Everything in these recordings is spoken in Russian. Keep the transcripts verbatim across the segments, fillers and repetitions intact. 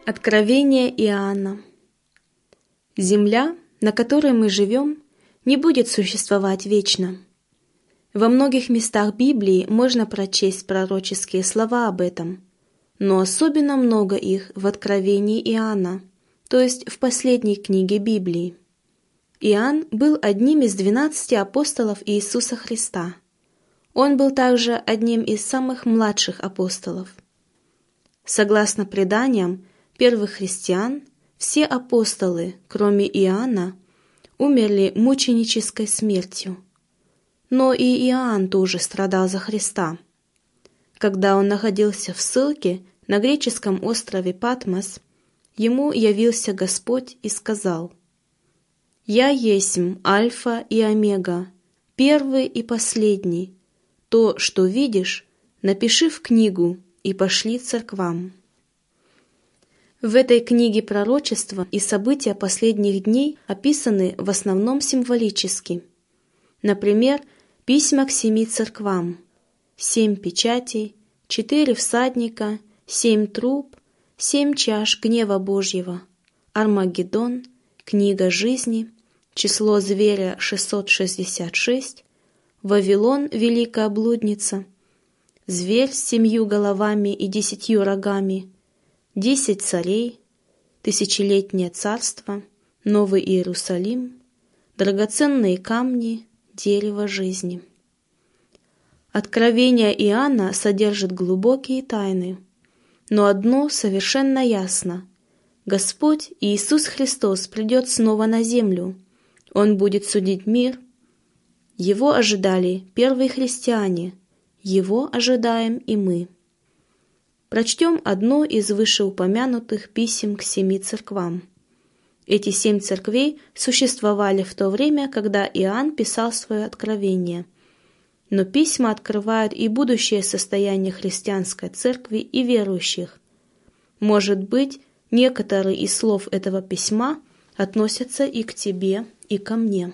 Откровение Иоанна. Земля, на которой мы живем, не будет существовать вечно. Во многих местах Библии можно прочесть пророческие слова об этом, но особенно много их в Откровении Иоанна, то есть в последней книге Библии. Иоанн был одним из двенадцати апостолов Иисуса Христа. Он был также одним из самых младших апостолов. Согласно преданиям первых христиан, все апостолы, кроме Иоанна, умерли мученической смертью. Но и Иоанн тоже страдал за Христа. Когда он находился в ссылке на греческом острове Патмос, ему явился Господь и сказал: «Я есмь Альфа и Омега, первый и последний. То, что видишь, напиши в книгу и пошли церквам». В этой книге пророчества и события последних дней описаны в основном символически. Например, письма к семи церквам, семь печатей, четыре всадника, семь труб, семь чаш гнева Божьего, Армагеддон, книга жизни, число зверя шестьсот шестьдесят шесть, Вавилон, великая блудница, зверь с семью головами и десятью рогами, десять царей, тысячелетнее царство, Новый Иерусалим, драгоценные камни, дерево жизни. Откровение Иоанна содержит глубокие тайны, но одно совершенно ясно: Господь Иисус Христос придет снова на землю, Он будет судить мир. Его ожидали первые христиане, Его ожидаем и мы. Прочтем одно из вышеупомянутых писем к семи церквам. Эти семь церквей существовали в то время, когда Иоанн писал свое откровение. Но письма открывают и будущее состояние христианской церкви и верующих. Может быть, некоторые из слов этого письма относятся и к тебе, и ко мне.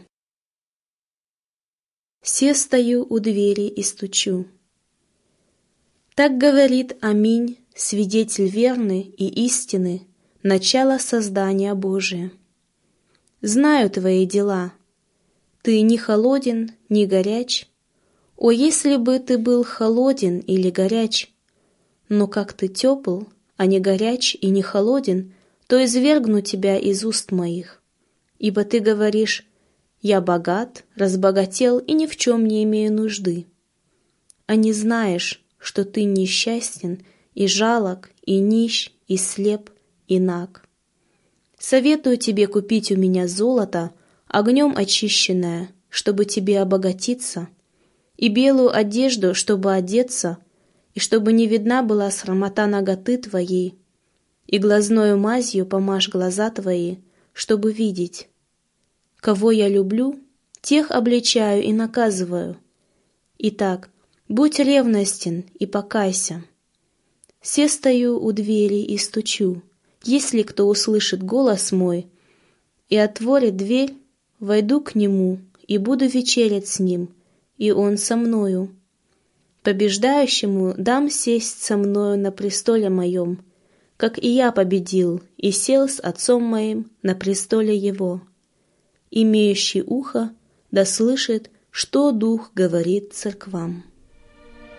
«Се стою у двери и стучу». Так говорит Аминь, свидетель верный и истины, начало создания Божия. Знаю твои дела. Ты ни холоден, ни горяч. О, если бы ты был холоден или горяч! Но как ты тепл, а не горяч и не холоден, то извергну тебя из уст моих. Ибо ты говоришь: «Я богат, разбогател и ни в чем не имею нужды». А не знаешь, что ты несчастен, и жалок, и нищ, и слеп, и наг. Советую тебе купить у меня золото, огнем очищенное, чтобы тебе обогатиться, и белую одежду, чтобы одеться, и чтобы не видна была срамота наготы твоей, и глазною мазью помажь глаза твои, чтобы видеть. Кого я люблю, тех обличаю и наказываю. Итак, будь ревностен и покайся. Се стою у двери и стучу. Если кто услышит голос мой и отворит дверь, войду к нему и буду вечерять с ним, и он со мною. Побеждающему дам сесть со мною на престоле моем, как и я победил и сел с отцом моим на престоле его. Имеющий ухо да слышит, что Дух говорит церквам.